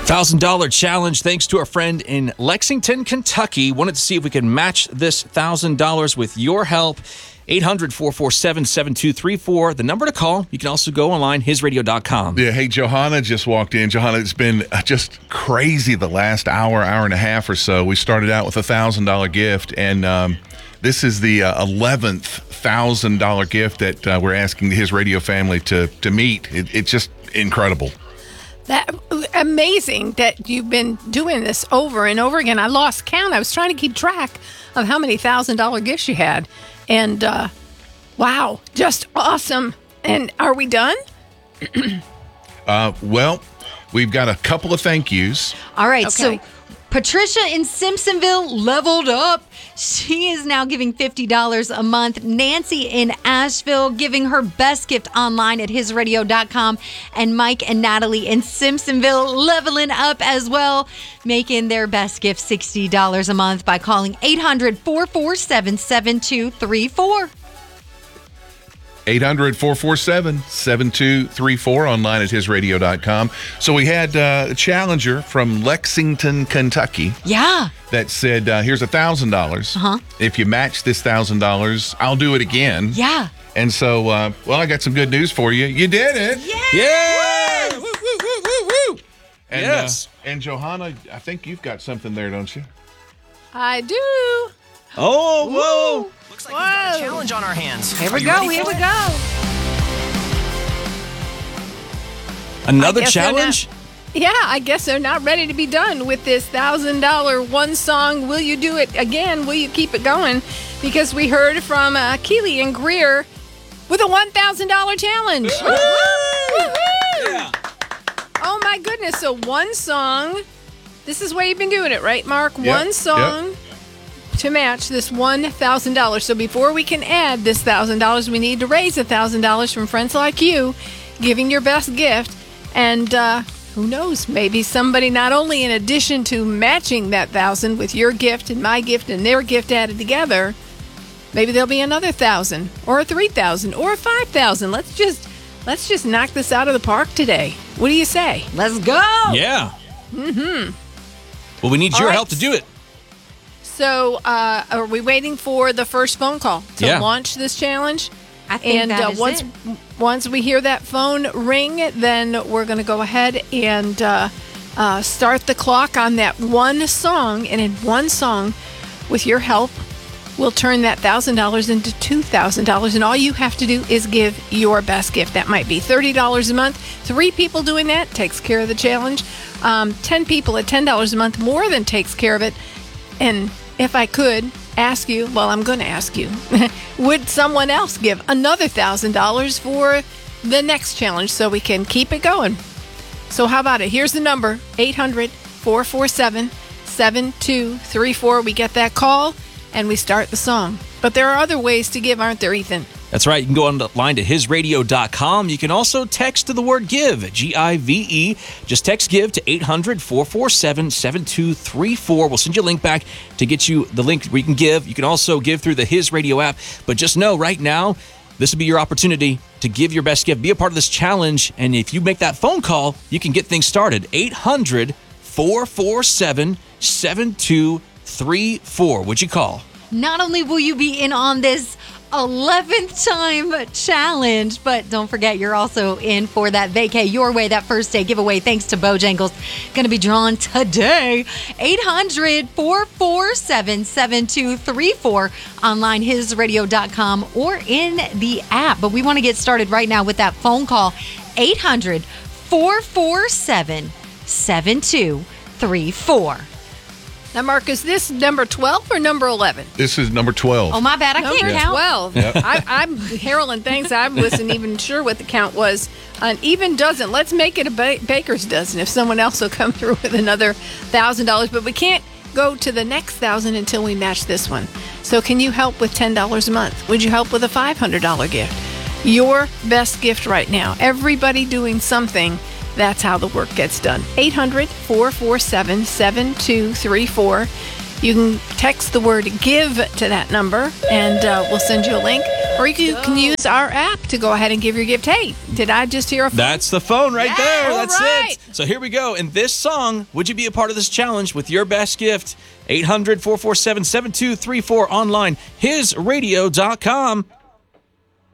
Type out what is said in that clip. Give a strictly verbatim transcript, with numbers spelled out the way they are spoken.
one thousand dollars challenge thanks to our friend in Lexington, Kentucky. Wanted to see if we can match this one thousand dollars with your help. eight hundred, four four seven, seven two three four, the number to call. You can also go online, his radio dot com. Yeah, hey, Johanna just walked in. Johanna, it's been just crazy the last hour, hour and a half or so. We started out with a one thousand dollars gift, and um, this is the uh, eleventh one thousand dollars gift that uh, we're asking his radio family to, to meet. It, it's just incredible. That amazing that you've been doing this over and over again. I lost count. I was trying to keep track of how many one thousand dollars gifts you had. And, uh, wow, just awesome. And are we done? uh, well, we've got a couple of thank yous. All right, okay. So Patricia in Simpsonville leveled up. She is now giving fifty dollars a month. Nancy in Asheville giving her best gift online at his radio dot com. And Mike and Natalie in Simpsonville leveling up as well, making their best gift sixty dollars a month by calling eight hundred, four four seven, seven two three four. eight hundred, four four seven, seven two three four, online at his radio dot com. So we had uh, a challenger from Lexington, Kentucky. Yeah. That said, uh, here's one thousand dollars. Uh-huh. If you match this one thousand dollars, I'll do it again. Yeah. And so, uh, well, I got some good news for you. You did it. Yeah. Yeah! Woo, woo, woo, woo, woo. And, Yes. Uh, and Johanna, I think you've got something there, don't you? I do. Oh, whoa. Looks like we've got a challenge on our hands. Here we Are you go. ready Here for we it? go. Another I guess they're challenge? Yeah, I guess they're not ready to be done with this one thousand dollars one song. Will you do it again? Will you keep it going? Because we heard from uh, Keely and Greer with a one thousand dollars challenge. Woo-hoo! Yeah. Oh, my goodness. So one song. This is the way you've been doing it, right, Mark? Yep, One song yep. to match this one thousand dollars. So before we can add this one thousand dollars, we need to raise one thousand dollars from friends like you, giving your best gift. And uh, who knows, maybe somebody not only in addition to matching that one thousand dollars with your gift and my gift and their gift added together, maybe there'll be another one thousand dollars or a three thousand dollars or a five thousand dollars. Let's just let's just knock this out of the park today. What do you say? Let's go. Yeah. Mm-hmm. Well, we need All your right. help to do it. So uh, are we waiting for the first phone call to Yeah. launch this challenge? I think And that uh, is once it. once we hear that phone ring, then we're going to go ahead and uh, uh, start the clock on that one song. And in one song, with your help, we'll turn that one thousand dollars into two thousand dollars. And all you have to do is give your best gift. That might be thirty dollars a month. Three people doing that takes care of the challenge. Um, ten people at ten dollars a month more than takes care of it. And if I could ask you, well, I'm going to ask you, would someone else give another one thousand dollars for the next challenge so we can keep it going? So how about it? Here's the number, eight hundred, four four seven, seven two three four. We get that call and we start the song. But there are other ways to give, aren't there, Ethan? That's right. You can go online to his radio dot com. You can also text to the word GIVE, G I V E. Just text GIVE to eight hundred, four four seven, seven two three four. We'll send you a link back to get you the link where you can give. You can also give through the His Radio app. But just know right now, this will be your opportunity to give your best gift. Be a part of this challenge. And if you make that phone call, you can get things started. eight hundred, four four seven, seven two three four. Would you call? Not only will you be in on this eleventh time challenge, but don't forget you're also in for that Vacay Your Way, that first day giveaway thanks to Bojangles. Going to be drawn today. eight hundred, four four seven, seven two three four, online his radio dot com or in the app. But we want to get started right now with that phone call. eight hundred, four four seven, seven two three four. Now, Mark, is this number twelve or number eleven? This is number twelve. Oh, my bad. I Number can't count. twelve. I, I'm Harold thinks I wasn't even sure what the count was. An even dozen. Let's make it a ba- baker's dozen if someone else will come through with another one thousand dollars. But we can't go to the next one thousand dollars until we match this one. So can you help with ten dollars a month? Would you help with a five hundred dollars gift? Your best gift right now. Everybody doing something. That's how the work gets done. eight hundred, four four seven, seven two three four. You can text the word GIVE to that number, and uh, we'll send you a link. Or you can, can use our app to go ahead and give your gift. Hey, did I just hear a phone? That's the phone right Yeah, there. all That's right. it. So here we go. In this song, would you be a part of this challenge with your best gift? eight hundred, four four seven, seven two three four online, his radio dot com.